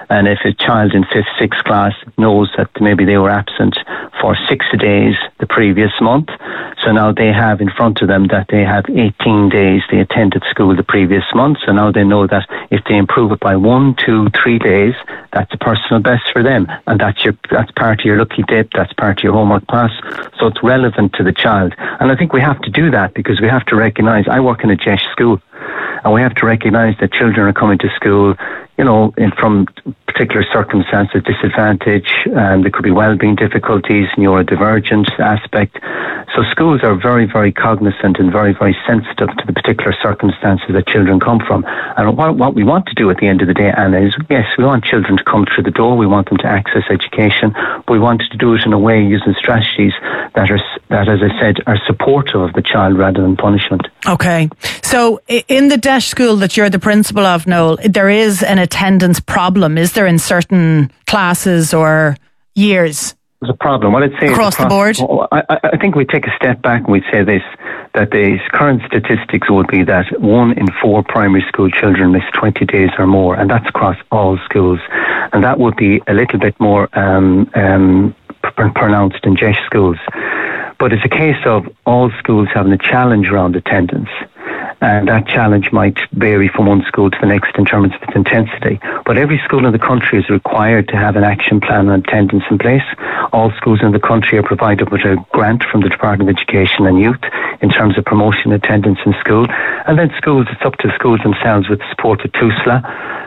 And if a child in 5th, 6th class knows that maybe they were absent for 6 days the previous month, so now they have in front of them that they have 18 days they attended school the previous month, so now they know that if they improve it by 1, 2, 3 days, that's a personal best for them, and that's part of your lucky dip, that's part of your homework pass, so it's relevant to the child. And I think we have to do that because we have to recognise, I work in a JESH school, and we have to recognise that children are coming to school, from particular circumstances, disadvantage, and there could be well-being difficulties, neurodivergent aspect. So schools are very, very cognizant and very, very sensitive to the particular circumstances that children come from. And what we want to do at the end of the day, Anna, is yes, we want children to come through the door, we want them to access education, but we want to do it in a way using strategies that, as I said, are supportive of the child rather than punishment. Okay. So in the JESH school that you're the principal of, Noel, there is an attendance problem, is there, in certain classes or years? There's a problem. What I'd say across the board? I think we take a step back and we'd say this, that the current statistics would be that 1 in 4 primary school children miss 20 days or more, and that's across all schools. And that would be a little bit more pronounced in JESH schools. But it's a case of all schools having a challenge around attendance. And that challenge might vary from one school to the next in terms of its intensity. But every school in the country is required to have an action plan on attendance in place. All schools in the country are provided with a grant from the Department of Education and Youth in terms of promotion attendance in school. And then schools, it's up to schools themselves with the support of TUSLA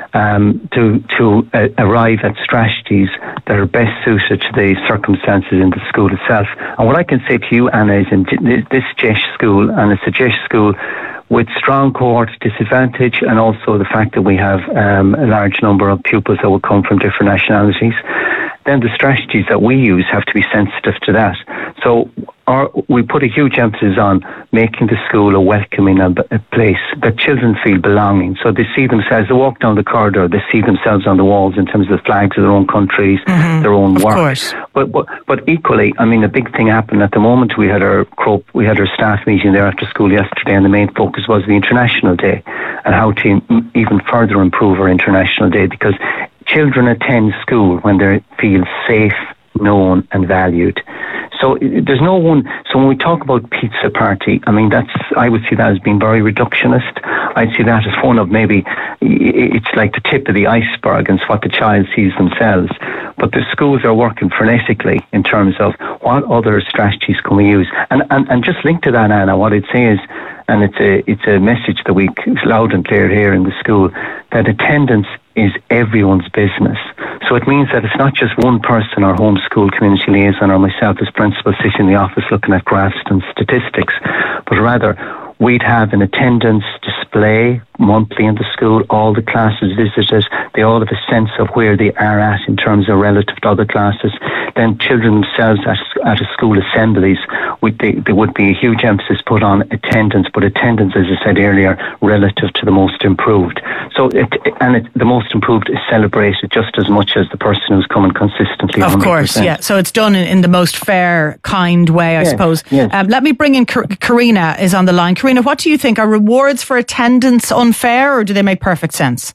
to arrive at strategies that are best suited to the circumstances in the school itself. And what I can say to you, Anna, is in this JESH school, and it's a JESH school with strong cohort disadvantage, and also the fact that we have a large number of pupils that will come from different nationalities, then the strategies that we use have to be sensitive to that. So we put a huge emphasis on making the school a welcoming place that children feel belonging. So they see themselves, they walk down the corridor, they see themselves on the walls in terms of the flags of their own countries, their own work. Course. But equally, I mean, a big thing happened at the moment. We had our staff meeting there after school yesterday, and the main focus was the International Day and how to even further improve our International Day, because children attend school when they feel safe, known and valued. So there's no one. So when we talk about pizza party, I mean, I would see that as being very reductionist. I'd see that as one of maybe it's like the tip of the iceberg and it's what the child sees themselves. But the schools are working frenetically in terms of what other strategies can we use. And just linked to that, Anna, what I'd say is, and it's a message that we loud and clear here in the school, that attendance is everyone's business. So it means that it's not just one person, our homeschool community liaison or myself as principal sitting in the office looking at graphs and statistics, but rather we'd have an attendance display monthly in the school. All the classes visited, they all have a sense of where they are at in terms of relative to other classes. Then children themselves at a school assemblies, there would be a huge emphasis put on attendance, but attendance, as I said earlier, relative to the most improved. So the most improved is celebrated just as much as the person who's coming consistently. Of 100%. Course, yeah. So it's done in the most fair, kind way, I suppose. Yes. Let me bring in Karina is on the line. Karina, what do you think? Are rewards for attendance unfair, or do they make perfect sense?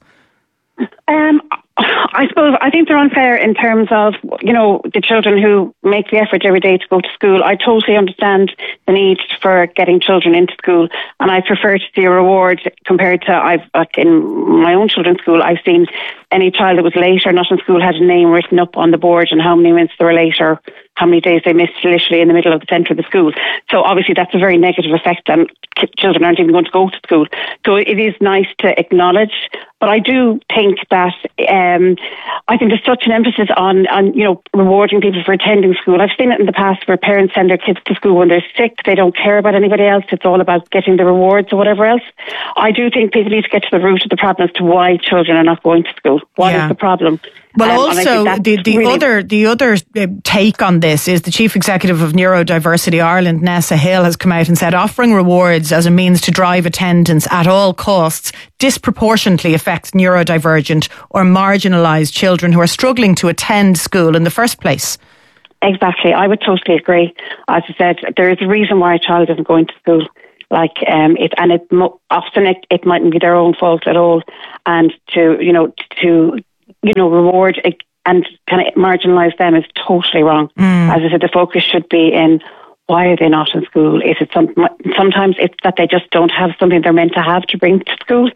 I think they're unfair in terms of, the children who make the effort every day to go to school. I totally understand the need for getting children into school, and I prefer to see a reward compared to, in my own children's school, I've seen any child that was late or not in school had a name written up on the board and how many minutes they were late or how many days they missed, literally in the middle of the centre of the school. So obviously that's a very negative effect, and children aren't even going to go to school. So it is nice to acknowledge, but I do think that I think there's such an emphasis on rewarding people for attending school. I've seen it in the past where parents send their kids to school when they're sick. They don't care about anybody else. It's all about getting the rewards or whatever else. I do think people need to get to the root of the problem as to why children are not going to school. What is the problem? Well, also the other take on this is the Chief Executive of Neurodiversity Ireland, Nessa Hill, has come out and said offering rewards as a means to drive attendance at all costs disproportionately affects neurodivergent or marginalised children who are struggling to attend school in the first place. Exactly, I would totally agree. As I said, there is a reason why a child isn't going to school. Often it mightn't be their own fault at all, and to reward and kind of marginalise them is totally wrong. As I said, the focus should be in why are they not in school? Is it sometimes it's that they just don't have something they're meant to have to bring to school,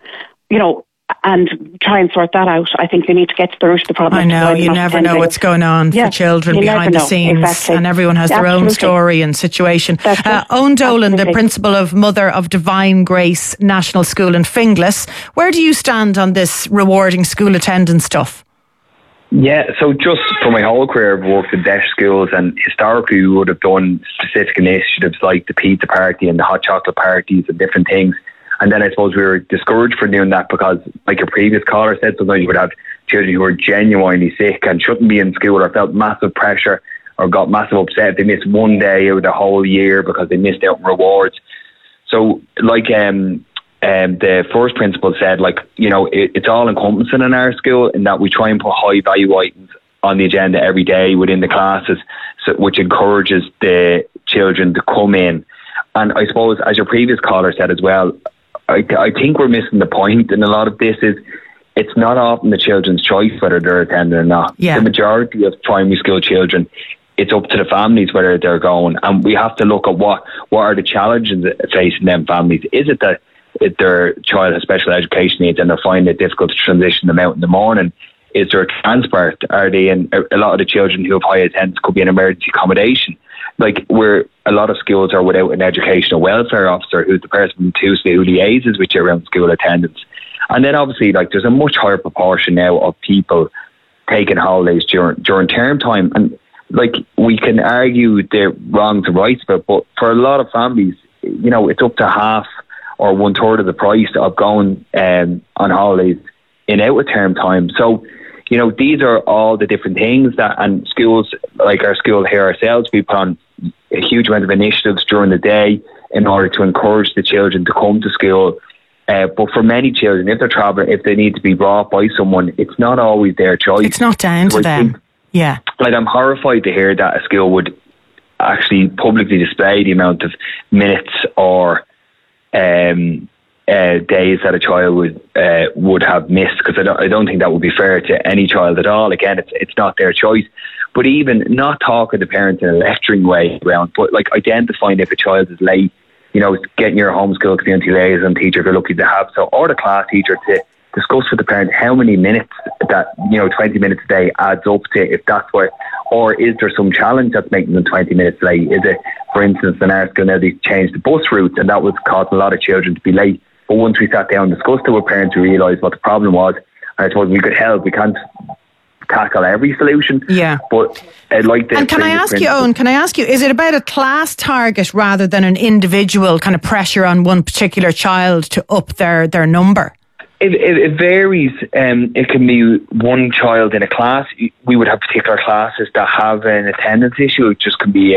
and try and sort that out. I think you need to get to the root of the problem. I know, you never know what's going on for children behind the scenes. Exactly. And everyone has their own story and situation. Owen Dolan, the principal of Mother of Divine Grace National School in Finglas. Where do you stand on this rewarding school attendance stuff? Yeah, so just for my whole career, I've worked in deaf schools, and historically we would have done specific initiatives like the pizza party and the hot chocolate parties and different things. And then I suppose we were discouraged from doing that because, like your previous caller said, sometimes you would have children who were genuinely sick and shouldn't be in school, or felt massive pressure or got massive upset if they missed one day out of the whole year because they missed out on rewards. So like the first principal said, it's all encompassing in our school in that we try and put high value items on the agenda every day within the classes, which encourages the children to come in. And I suppose, as your previous caller said as well, I think we're missing the point in a lot of this is it's not often the children's choice whether they're attending or not. Yeah. The majority of primary school children, it's up to the families whether they're going. And we have to look at what are the challenges facing them families. Is it that if their child has special education needs and they're finding it difficult to transition them out in the morning? Is there transport? Are they in? A lot of the children who have high attendance could be in emergency accommodation. Where a lot of schools are without an educational welfare officer who's the person from Tuesday who liaises with you around school attendance. And then obviously, there's a much higher proportion now of people taking holidays during term time. And we can argue the wrongs and rights, but for a lot of families, it's up to half or 1/3 of the price of going on holidays in out of term time. So, these are all the different things and schools, like our school here ourselves, we put on a huge amount of initiatives during the day in order to encourage the children to come to school. But for many children, if they're traveling, if they need to be brought by someone, it's not always their choice. It's not down to them. Yeah. I'm horrified to hear that a school would actually publicly display the amount of minutes or days that a child would have missed, because I don't think that would be fair to any child at all. Again, it's not their choice. But even not talking to parents in a lecturing way around, but identifying if a child is late, getting your homeschool community liaison teacher if you're lucky to have so, or the class teacher to discuss with the parent how many minutes that 20 minutes a day adds up to, if that's what, or is there some challenge that's making them 20 minutes late? Is it, for instance, in our school now they changed the bus routes and that was causing a lot of children to be late. But once we sat down and discussed it with parents, we realised what the problem was. And I suppose we could help. We can't tackle every solution. Yeah. But I'd like to... And can I ask you, Owen, is it about a class target rather than an individual kind of pressure on one particular child to up their number? It varies. It can be one child in a class. We would have particular classes that have an attendance issue. It just can be...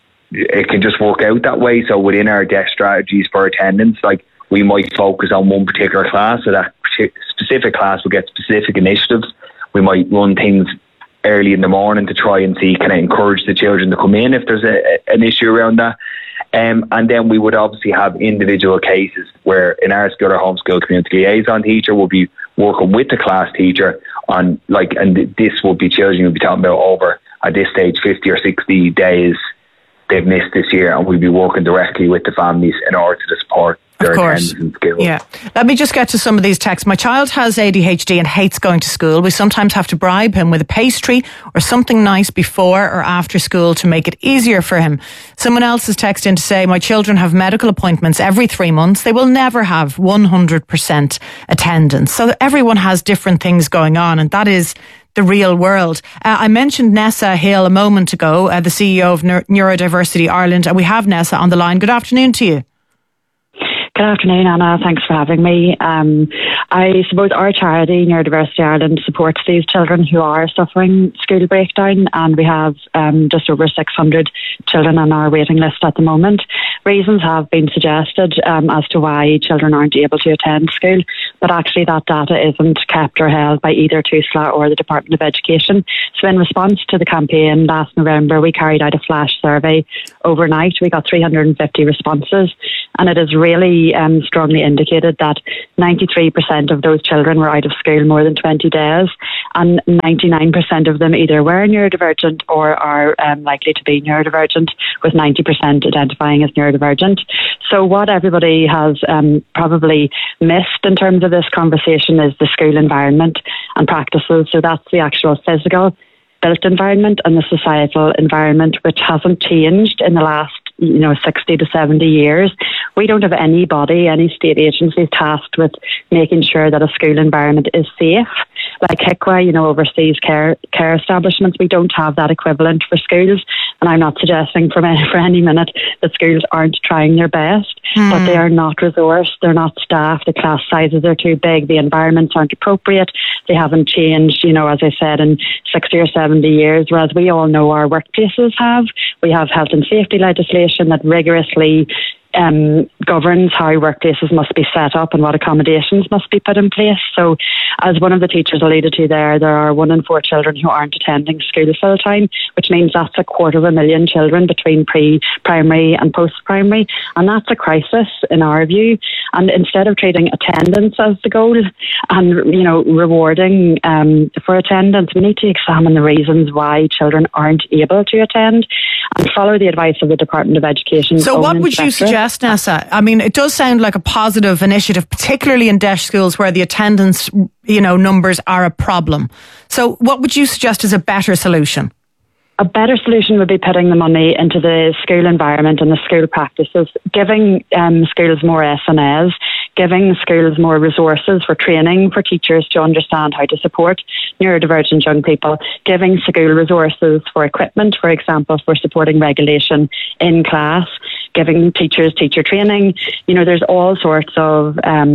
it can just work out that way. So within our deaf strategies for attendance, we might focus on one particular class, so that specific class will get specific initiatives. We might run things early in the morning to try and see, can I encourage the children to come in if there's an issue around that. And then we would obviously have individual cases where in our school, our homeschool community liaison teacher will be working with the class teacher on, and this will be children we'll be talking about over, at this stage, 50 or 60 days they've missed this year, and we'll be working directly with the families in order to support their attendance and skills. Yeah. Let me just get to some of these texts. My child has ADHD and hates going to school. We sometimes have to bribe him with a pastry or something nice before or after school to make it easier for him. Someone else has texted in to say, my children have medical appointments every 3 months. They will never have 100% attendance. So everyone has different things going on, and that is the real world. I mentioned Nessa Hill a moment ago, the CEO of Neurodiversity Ireland, and we have Nessa on the line. Good afternoon to you. Good afternoon, Anna. Thanks for having me. I suppose our charity, Neurodiversity Ireland, supports these children who are suffering school breakdown, and we have just over 600 children on our waiting list at the moment. Reasons have been suggested as to why children aren't able to attend school, but actually that data isn't kept or held by either TUSLA or the Department of Education. So in response to the campaign last November, we carried out a flash survey overnight. We got 350 responses, and it is really strongly indicated that 93% of those children were out of school more than 20 days, and 99% of them either were neurodivergent or are likely to be neurodivergent, with 90% identifying as neurodivergent. So what everybody has probably missed in terms of this conversation is the school environment and practices. So that's the actual physical built environment and the societal environment, which hasn't changed in the last 60 to 70 years. We don't have any state agencies tasked with making sure that a school environment is safe. Like HICWA, oversees care establishments. We don't have that equivalent for schools. And I'm not suggesting for any minute that schools aren't trying their best, but they are not resourced, they're not staffed, the class sizes are too big, the environments aren't appropriate, they haven't changed, as I said, in 60 or 70 years, whereas we all know our workplaces have. We have health and safety legislation that rigorously governs how workplaces must be set up and what accommodations must be put in place. So, as one of the teachers alluded to there are 1 in 4 children who aren't attending school full time, which means that's 250,000 children between pre-primary and post-primary, and that's a crisis in our view. And instead of treating attendance as the goal and rewarding for attendance, we need to examine the reasons why children aren't able to attend and follow the advice of the Department of Education. So what would you suggest, Nessa? I mean, it does sound like a positive initiative, particularly in DEIS schools where the attendance, numbers are a problem. So what would you suggest is a better solution? A better solution would be putting the money into the school environment and the school practices, giving schools more S&As, giving schools more resources for training for teachers to understand how to support neurodivergent young people, giving school resources for equipment, for example, for supporting regulation in class, giving teachers teacher training. There's all sorts of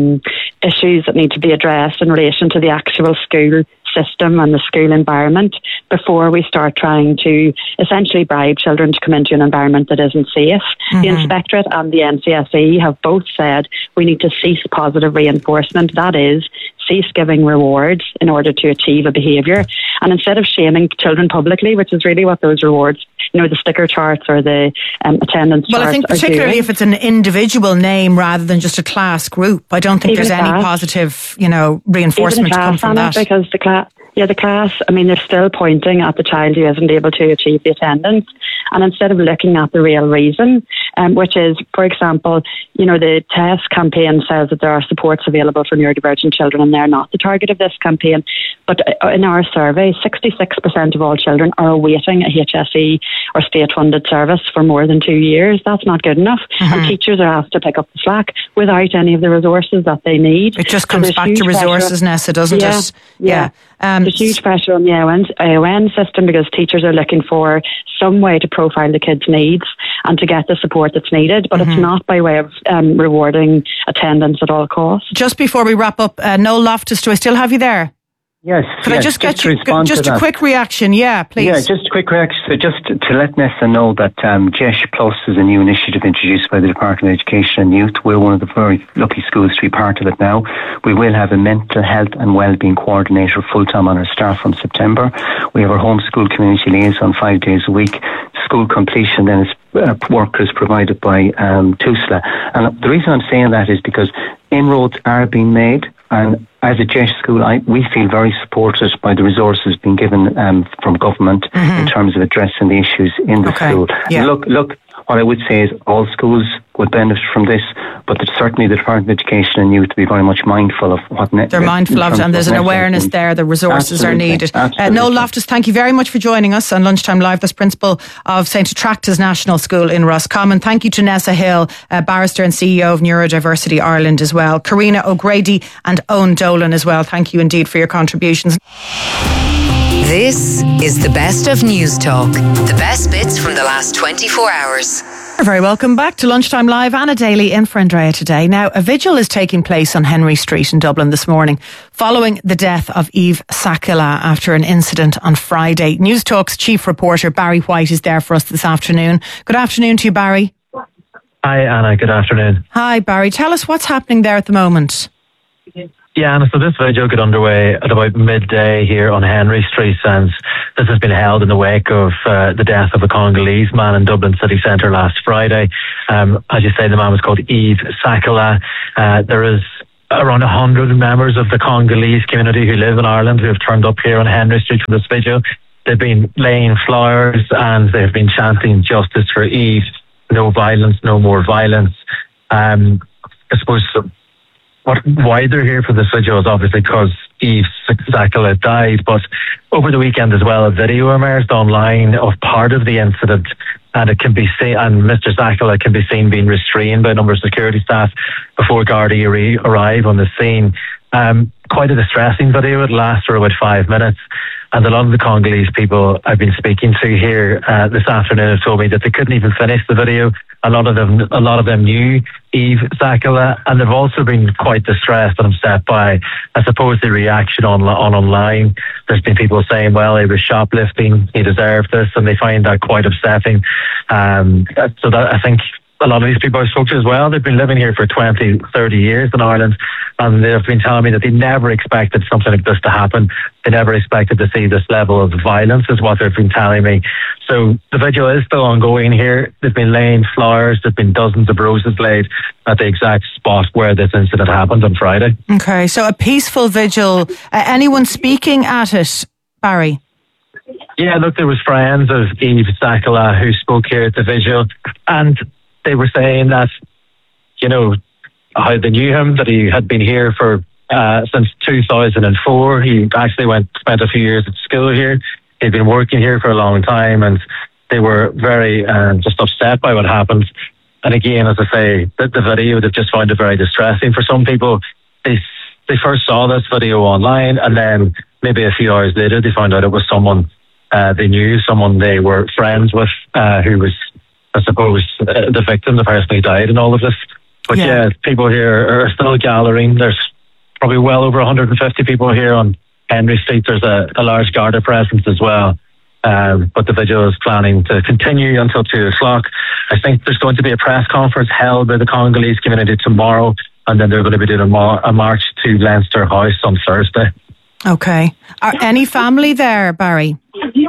issues that need to be addressed in relation to the actual school system and the school environment before we start trying to essentially bribe children to come into an environment that isn't safe. The Inspectorate and the NCSE have both said we need to cease positive reinforcement, that is, cease giving rewards in order to achieve a behaviour. And instead of shaming children publicly, which is really what those rewards, the sticker charts or the attendance charts. Well, I think particularly if it's an individual name rather than just a class group, I don't think there's any positive, reinforcement to come from that. Because the class, they're still pointing at the child who isn't able to achieve the attendance. And instead of looking at the real reason, which is, for example, the TESS campaign says that there are supports available for neurodivergent children and they're not the target of this campaign. But in our survey, 66% of all children are awaiting a HSE or state-funded service for more than 2 years. That's not good enough. And teachers are asked to pick up the slack without any of the resources that they need. It just comes back to resources, Nessa, doesn't it? Yeah. There's huge pressure on the AON system because teachers are looking for some way to profile the kids' needs and to get the support that's needed, but it's not by way of rewarding attendance at all costs. Just before we wrap up, Noel Loftus, do I still have you there? Yes. Could I just get just a quick reaction? Yeah, please. Yeah, just a quick reaction. So just to let Nessa know that JESH Plus is a new initiative introduced by the Department of Education and Youth. We're one of the very lucky schools to be part of it now. We will have a mental health and wellbeing coordinator full-time on our staff from September. We have our homeschool community liaison 5 days a week. School completion then is workers provided by TUSLA. And the reason I'm saying that is because inroads are being made, and as a JESH school, we feel very supported by the resources being given from government in terms of addressing the issues in the school. Yeah. Look, what I would say is all schools would benefit from this, but certainly the Department of Education and Youth to be very much mindful of what they're mindful of, and there's an awareness there. The resources are needed. Noel Loftus, thank you very much for joining us on Lunchtime Live. That's Principal of St Attracta's National School in Roscommon. Thank you to Nessa Hill, barrister and CEO of Neurodiversity Ireland as well. Karina O'Grady and Owen Dolan as well. Thank you indeed for your contributions. This is the best of News Talk. The best bits from the last 24 hours. You're very welcome back to Lunchtime Live. Anna Daly in for Andrea today. Now, a vigil is taking place on Henry Street in Dublin this morning following the death of Eve Sakila after an incident on Friday. News Talk's chief reporter Barry White is there for us this afternoon. Good afternoon to you, Barry. Hi, Anna. Good afternoon. Hi, Barry. Tell us what's happening there at the moment. Yeah, and so this video got underway at about midday here on Henry Street, and this has been held in the wake of the death of a Congolese man in Dublin city centre last Friday. As you say, the man was called Yves Sakala. There is around 100 members of the Congolese community who live in Ireland who have turned up here on Henry Street for this video. They've been laying flowers and they've been chanting justice for Yves. No violence, no more violence. I suppose why they're here for this video is obviously because Yves Sakala died, but over the weekend as well, a video emerged online of part of the incident, and it can be seen, and Mr. Sakala can be seen being restrained by a number of security staff before Gardaí arrive on the scene. Quite a distressing video. It lasts for about 5 minutes. And a lot of the Congolese people I've been speaking to here this afternoon have told me that they couldn't even finish the video. A lot of them knew Yves Sakala, and they've also been quite distressed and upset by, I suppose, the reaction online. There's been people saying, well, he was shoplifting, he deserved this, and they find that quite upsetting. So that, I think, a lot of these people I spoke to as well, they've been living here for 20, 30 years in Ireland, and they've been telling me that they never expected something like this to happen. They never expected to see this level of violence, is what they've been telling me. So the vigil is still ongoing here. They've been laying flowers. There's been dozens of roses laid at the exact spot where this incident happened on Friday. Okay, so a peaceful vigil. Anyone speaking at it, Barry? Yeah, look, there was friends of Yves Sakala who spoke here at the vigil, and they were saying that, you know, how they knew him, that he had been here for since 2004. He actually spent a few years at school here. He'd been working here for a long time, and they were very just upset by what happened. And again, as I say, the video, they've just found it very distressing. For some people, they first saw this video online, and then maybe a few hours later, they found out it was someone they knew, someone they were friends with, who was, I suppose, the victim, the person who died in all of this. But yeah, people here are still gathering. There's probably well over 150 people here on Henry Street. There's a large Garda presence as well. But the vigil is planning to continue until 2 o'clock. I think there's going to be a press conference held by the Congolese community tomorrow, and then they're going to be doing a march to Leinster House on Thursday. Okay. Are any family there, Barry?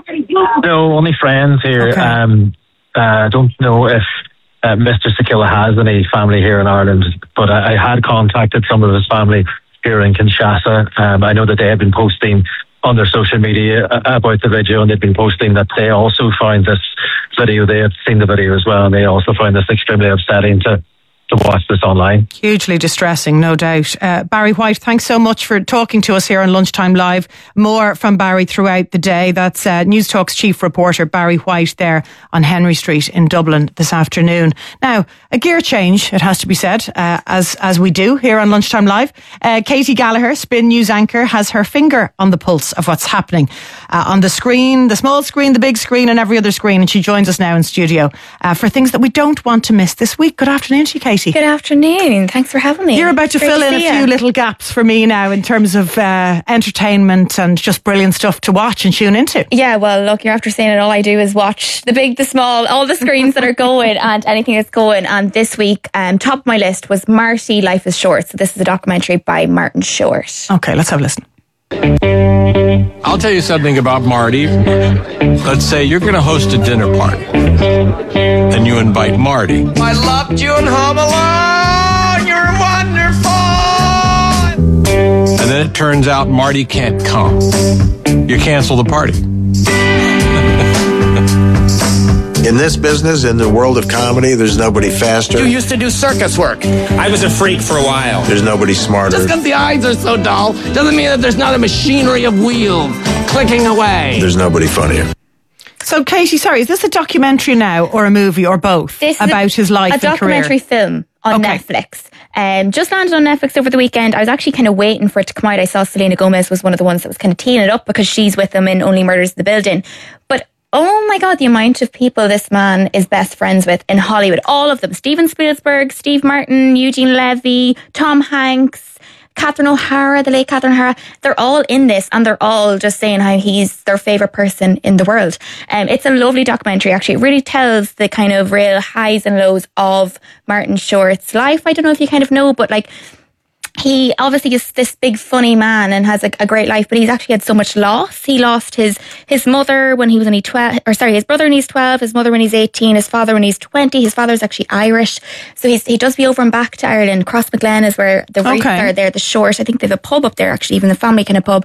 No, only friends here. Okay. I don't know if Mr. Sakala has any family here in Ireland, but I had contacted some of his family here in Kinshasa. I know that they have been posting on their social media about the video, and they've been posting that they also find this video, they have seen the video as well, and they also find this extremely upsetting to watch this online. Hugely distressing, no doubt. Barry White, thanks so much for talking to us here on Lunchtime Live. More from Barry throughout the day. That's News Talk's chief reporter, Barry White, there on Henry Street in Dublin this afternoon. Now, a gear change, it has to be said, as we do here on Lunchtime Live. Katie Gallagher, Spin News anchor, has her finger on the pulse of what's happening on the screen, the small screen, the big screen, and every other screen. And she joins us now in studio for things that we don't want to miss this week. Good afternoon to you, Katie. Good afternoon. Thanks for having me. You're about to fill in a few little gaps for me now in terms of entertainment and just brilliant stuff to watch and tune into. Yeah, well, look, you're after saying it. All I do is watch the big, the small, all the screens that are going and anything that's going. And this week, top of my list was Marty, Life is Short. So this is a documentary by Martin Short. Okay, let's have a listen. I'll tell you something about Marty. Let's say you're going to host a dinner party and you invite Marty. I loved you in Home Alone. You're wonderful. And then it turns out Marty can't come. You cancel the party. In this business, in the world of comedy, there's nobody faster. You used to do circus work. I was a freak for a while. There's nobody smarter. Just because the eyes are so dull doesn't mean that there's not a machinery of wheels clicking away. There's nobody funnier. So, Katie, sorry, is this a documentary now or a movie or both about his life and career? A documentary film on Netflix. Just landed on Netflix over the weekend. I was actually kind of waiting for it to come out. I saw Selena Gomez was one of the ones that was kind of teeing it up because she's with him in Only Murders in the Building. But oh my God, the amount of people this man is best friends with in Hollywood. All of them. Steven Spielberg, Steve Martin, Eugene Levy, Tom Hanks, Catherine O'Hara, the late Catherine O'Hara. They're all in this and they're all just saying how he's their favourite person in the world. It's a lovely documentary, actually. It really tells the kind of real highs and lows of Martin Short's life. I don't know if you kind of know, but like he obviously is this big funny man and has a great life, but he's actually had so much loss. He lost his mother when he was only 12, his brother when he's 12, his mother when he's 18, his father when he's 20. His father's actually Irish, so he does be over and back to Ireland. Crossmaglen is where the roots are there, the Short. I think they have a pub up there, actually, even the family kind of pub.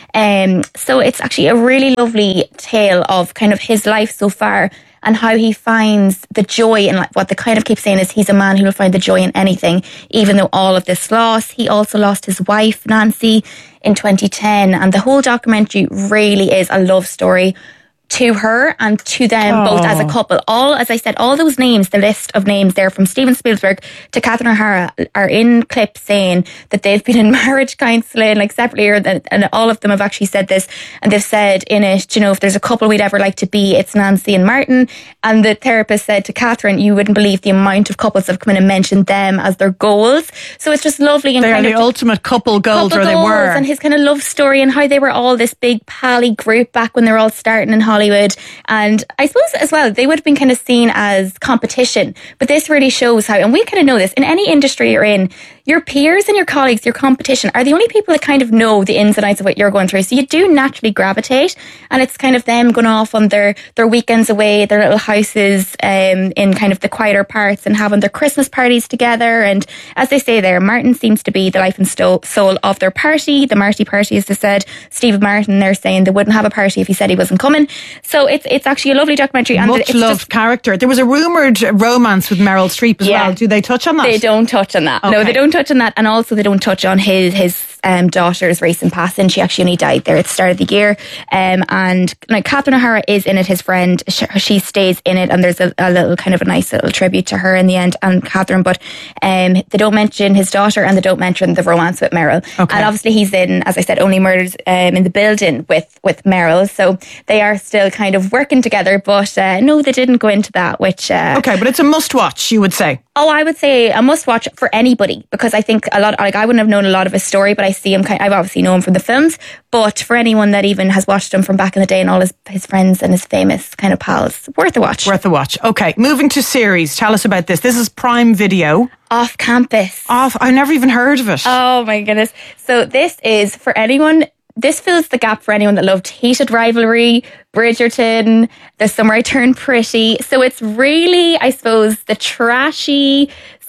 So it's actually a really lovely tale of kind of his life so far, and how he finds the joy in what they kind of keep saying is he's a man who will find the joy in anything, even though all of this loss. He also lost his wife, Nancy, in 2010. And the whole documentary really is a love story to her and to them both as a couple. As I said, all those names, the list of names there from Steven Spielberg to Catherine O'Hara are in clips saying that they've been in marriage counselling, like separately, and all of them have actually said this, and they've said in it, if there's a couple we'd ever like to be, it's Nancy and Martin. And the therapist said to Catherine, you wouldn't believe the amount of couples that have come in and mentioned them as their goals. So it's just lovely. And they are the ultimate couple goals, or they were. And his kind of love story and how they were all this big pally group back when they were all starting in Hollywood. And I suppose as well, they would have been kind of seen as competition, but this really shows how, and we kind of know this, in any industry you're in, your peers and your colleagues, your competition, are the only people that kind of know the ins and outs of what you're going through. So you do naturally gravitate, and it's kind of them going off on their weekends away, their little houses in kind of the quieter parts, and having their Christmas parties together. And as they say there, Martin seems to be the life and soul of their party, the Marty party, as they said. Steve Martin, they're saying they wouldn't have a party if he said he wasn't coming. So it's actually a lovely documentary. And much loved character. There was a rumoured romance with Meryl Streep as well. Do they touch on that? They don't touch on that. Okay. No, they don't touch on that. And also they don't touch on his daughter's recent passing. She actually only died there at the start of the year. And like Catherine O'Hara is in it, his friend. She stays in it, and there's a little kind of a nice little tribute to her in the end and Catherine. But they don't mention his daughter, and they don't mention the romance with Meryl. Okay. And obviously he's in, as I said, Only Murders in the Building with Meryl. So they are still kind of working together. But no, they didn't go into that. Which okay, but it's a must-watch, you would say. Oh, I would say a must-watch for anybody, because I think I wouldn't have known a lot of his story, but I see him. I've obviously known him from the films, but for anyone that even has watched him from back in the day and all his friends and his famous kind of pals, worth a watch. Worth a watch. Okay, moving to series. Tell us about this. This is Prime Video. Off Campus. I never even heard of it. Oh my goodness. So this is for anyone. This fills the gap for anyone that loved Heated Rivalry, Bridgerton, The Summer I Turned Pretty. So it's really, I suppose, the trashy,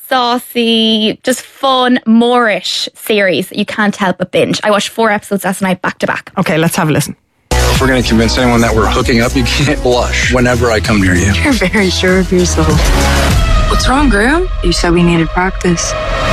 saucy, just fun, Moorish series that you can't help but binge. I watched 4 episodes last night back to back. Okay, let's have a listen. If we're going to convince anyone that we're hooking up, you can't blush whenever I come near you. You're very sure of yourself. What's wrong, Graham? You said we needed practice.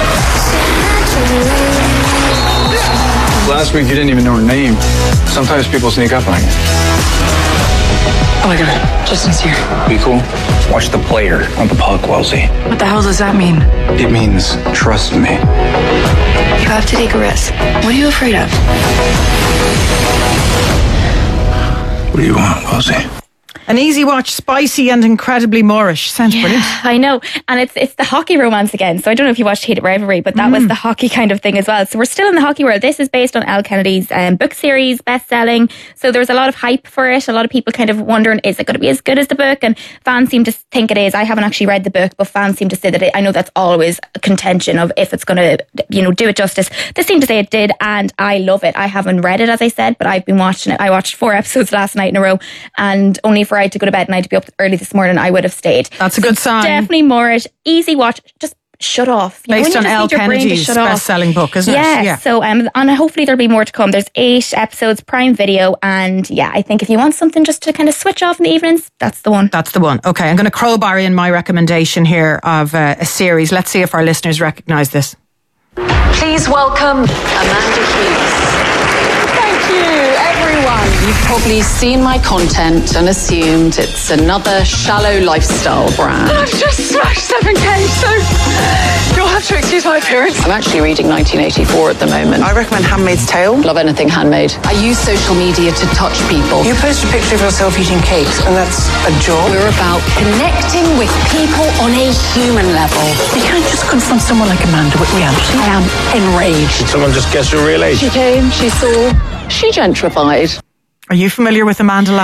Last week, you didn't even know her name. Sometimes people sneak up on you. Oh my God, Justin's here. Be cool. Watch the player, not the puck, Wellesley. What the hell does that mean? It means trust me. You have to take a risk. What are you afraid of? What do you want, Wellesley? An easy watch, spicy and incredibly Moorish. Sounds brilliant. I know. And it's the hockey romance again. So I don't know if you watched Heated Rivalry, but that was the hockey kind of thing as well. So we're still in the hockey world. This is based on Elle Kennedy's book series, best-selling. So there was a lot of hype for it. A lot of people kind of wondering, is it going to be as good as the book? And fans seem to think it is. I haven't actually read the book, but fans seem to say that I know that's always a contention of if it's going to, do it justice. They seem to say it did, and I love it. I haven't read it, as I said, but I've been watching it. I watched 4 episodes last night in a row, and only for I had to go to bed and I had to be up early this morning, I would have stayed. That's a good sign. Definitely Moorish, easy watch, just shut off. Based on Elle Kennedy's best-selling book, isn't it? Yeah. So, and hopefully there'll be more to come. There's 8 episodes, Prime Video, and I think if you want something just to kind of switch off in the evenings, that's the one. That's the one. Okay, I'm going to crowbar in my recommendation here of a series. Let's see if our listeners recognise this. Please welcome Amanda Hughes. You've probably seen my content and assumed it's another shallow lifestyle brand. I've just smashed 7K, so you'll have to excuse my appearance. I'm actually reading 1984 at the moment. I recommend Handmaid's Tale. Love anything handmade. I use social media to touch people. You post a picture of yourself eating cakes, and that's a job. We're about connecting with people on a human level. You can't just confront someone like Amanda with reality. I am enraged. Did someone just guess your real age? She came, she saw, she gentrified. Are you familiar with Amanda Land?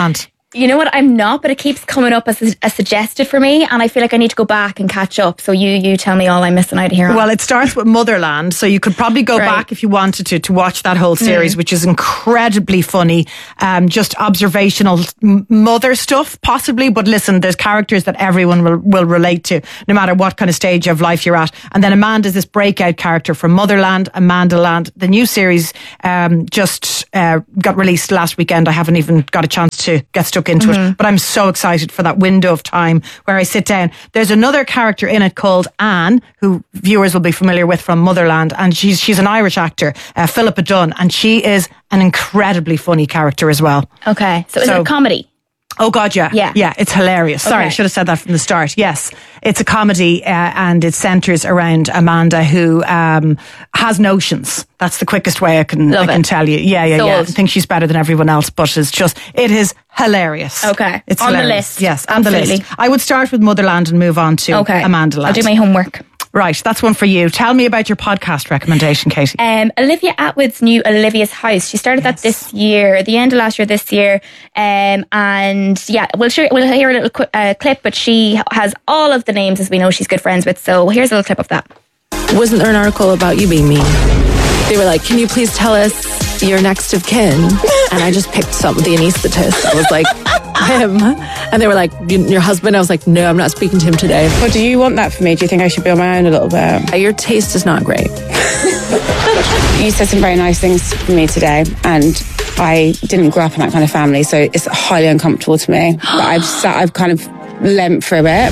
You know what? I'm not, but it keeps coming up as suggested for me, and I feel like I need to go back and catch up. So you tell me all I'm missing out here. Well, it starts with Motherland, so you could probably go back if you wanted to watch that whole series, which is incredibly funny. Just observational mother stuff, possibly. But listen, there's characters that everyone will relate to, no matter what kind of stage of life you're at. And then Amanda's this breakout character from Motherland, Amandaland. The new series just got released last weekend. I haven't even got a chance to get stuck into it, but I'm so excited for that window of time where I sit down. There's another character in it called Anne, who viewers will be familiar with from Motherland, and she's an Irish actor, Philippa Dunn, and she is an incredibly funny character as well. Okay, so is it a comedy? Oh God, yeah. It's hilarious. Sorry, I should have said that from the start. Yes, it's a comedy, and it centres around Amanda, who has notions. That's the quickest way I can tell you. Yeah. I think she's better than everyone else, but it is hilarious. Okay, it's on hilarious. The list. Yes, on the list. I would start with Motherland and move on to Amandaland. I'll do my homework. Right, that's one for you. Tell me about your podcast recommendation, Katie. Olivia Atwood's new Olivia's House. She started that this year, the end of last year, this year. And yeah, we'll hear a little clip, but she has all of the names, as we know, she's good friends with. So here's a little clip of that. Wasn't there an article about you being mean? They were like, can you please tell us your next of kin? And I just picked the anaesthetist. I was like, him. And they were like, your husband? I was like, no, I'm not speaking to him today. Well, do you want that for me? Do you think I should be on my own a little bit? Your taste is not great. You said some very nice things for me today, and I didn't grow up in that kind of family, so it's highly uncomfortable to me. But I've kind of leapt through it.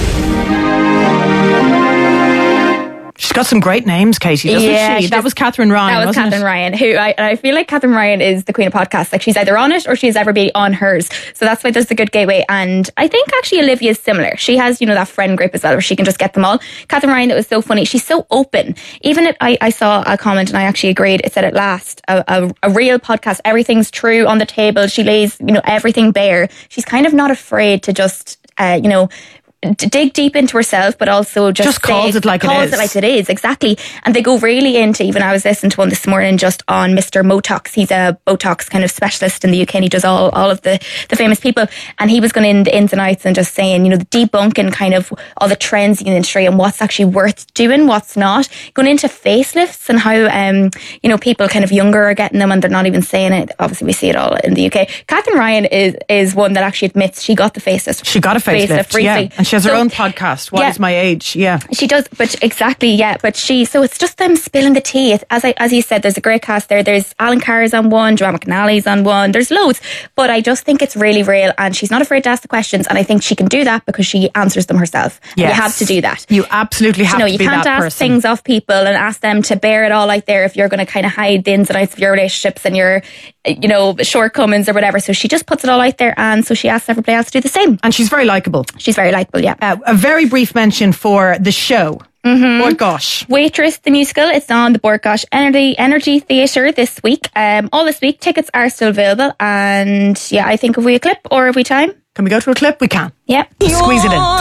She's got some great names, Katie, doesn't she? That was Catherine Ryan, That was Catherine Ryan, who I feel like Catherine Ryan is the queen of podcasts. Like, she's either on it or she's ever been on hers. So that's why there's a good gateway. And I think actually Olivia is similar. She has, that friend group as well, where she can just get them all. Catherine Ryan, that was so funny. She's so open. Even if I saw a comment and I actually agreed, it said it last, a real podcast, everything's true on the table. She lays, everything bare. She's kind of not afraid to just, dig deep into herself, but also just calls it like it is. Exactly. And they go really into, even I was listening to one this morning just on Mr. Motox. He's a Botox kind of specialist in the UK, and he does all of the famous people, and he was going into the ins and outs and just saying, the debunking kind of all the trends in the industry and what's actually worth doing, what's not, going into facelifts and how people kind of younger are getting them and they're not even saying it. Obviously we see it all in the UK. Catherine Ryan is one that actually admits she got the facelift. She got a facelift briefly. Yeah. And she has her own podcast, What Is My Age? Yeah. She does, but exactly, yeah. But so it's just them spilling the tea. As you said, there's a great cast there. There's Alan Carr's on one, Joanne McNally's on one. There's loads. But I just think it's really real, and she's not afraid to ask the questions, and I think she can do that because she answers them herself. Yes. And you have to do that. You absolutely have to be that person. You can't ask things off people and ask them to bear it all out there if you're going to kind of hide the ins and outs of your relationships and your shortcomings or whatever. So she just puts it all out there, and so she asks everybody else to do the same. And she's very likeable. She's very likeable, yeah. A very brief mention for the show. Bord Gáis. Waitress, the musical. It's on the Bord Gáis Energy Theatre this week. All this week. Tickets are still available. And yeah, I think if we a clip or if we time. Can we go to a clip? We can. Yeah. Squeeze it in.